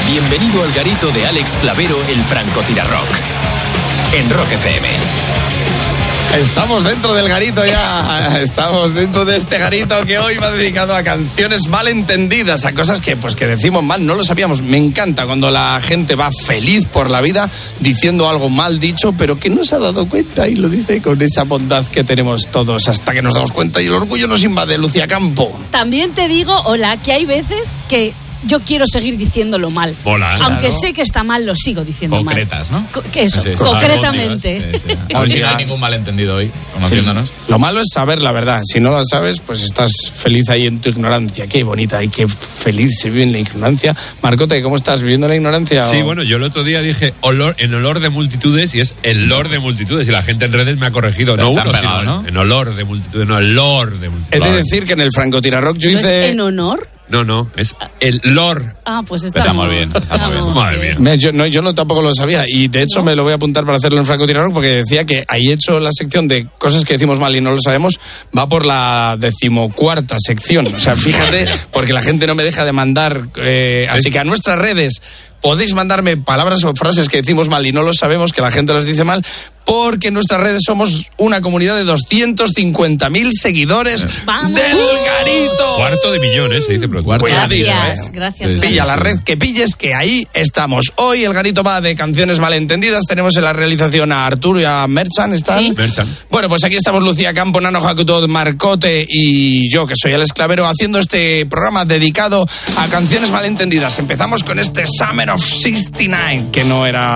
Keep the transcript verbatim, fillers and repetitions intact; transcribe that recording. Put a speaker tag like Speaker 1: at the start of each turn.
Speaker 1: Bienvenido al garito de Alex Clavero, el francotirarrock. En Rock F M.
Speaker 2: Estamos dentro del garito ya, estamos dentro de este garito que hoy va dedicado a canciones mal entendidas, a cosas que pues que decimos mal, no lo sabíamos. Me encanta cuando la gente va feliz por la vida diciendo algo mal dicho, pero que no se ha dado cuenta y lo dice con esa bondad que tenemos todos hasta que nos damos cuenta y el orgullo nos invade. Lucía Campo.
Speaker 3: También te digo, hola, que hay veces que yo quiero seguir diciéndolo mal.
Speaker 4: Hola,
Speaker 3: aunque
Speaker 4: claro.
Speaker 3: sé que está mal, lo sigo diciendo
Speaker 4: Concretas,
Speaker 3: mal.
Speaker 4: ¿no?
Speaker 3: Co- que eso,
Speaker 4: Sí, sí.
Speaker 3: concretamente.
Speaker 4: Sí, sí. A ver si no hay ningún malentendido hoy, conociéndonos.
Speaker 2: Sí. Lo malo es saber la verdad. Si no la sabes, pues estás feliz ahí en tu ignorancia. Qué bonita y qué feliz se vive en la ignorancia. Marcote, ¿cómo estás? ¿Viviendo en la ignorancia?
Speaker 5: Sí,
Speaker 2: o...
Speaker 5: bueno, yo el otro día dije olor, en olor de multitudes y es el lord de multitudes y la gente en redes me ha corregido.
Speaker 4: Pero
Speaker 5: No
Speaker 4: te han
Speaker 5: uno,
Speaker 4: pegado,
Speaker 5: sino
Speaker 4: ¿no?
Speaker 5: en olor de multitudes, no, el lord de
Speaker 2: He
Speaker 5: multitudes.
Speaker 2: de decir que en el francotirarrock yo
Speaker 3: ¿No
Speaker 2: hice...
Speaker 3: es en honor?
Speaker 5: No, no, es el lord.
Speaker 3: Ah, pues está
Speaker 4: Estamos bien, estamos bien.
Speaker 5: Madre mía.
Speaker 2: Me- yo, no, yo no tampoco lo sabía y de hecho me lo voy a apuntar para hacerlo en francotirarrock porque decía que ahí hecho la sección de cosas que decimos mal y no lo sabemos va por la decimocuarta sección. O sea, fíjate, porque la gente no me deja de mandar. Eh, así que a nuestras redes podéis mandarme palabras o frases que decimos mal y no lo sabemos, que la gente las dice mal, porque en nuestras redes somos una comunidad de doscientos cincuenta mil seguidores
Speaker 3: ¡Vamos!
Speaker 2: del garito.
Speaker 5: Cuarto de millones, se dice pronto.
Speaker 2: Cuidadito,
Speaker 3: Gracias,
Speaker 2: ¿eh?
Speaker 3: gracias.
Speaker 4: Sí, sí.
Speaker 2: Pilla la red que pilles, que ahí estamos. Hoy el garito va de canciones malentendidas. Tenemos en la realización a Arturo y a Merchan. ¿Están?
Speaker 3: Sí.
Speaker 5: Merchan.
Speaker 2: Bueno, pues aquí estamos Lucía Campo, Nano Jacutot, Marcote y yo, que soy Alex Clavero, haciendo este programa dedicado a canciones malentendidas. Empezamos con este Summer of sesenta y nueve, que no era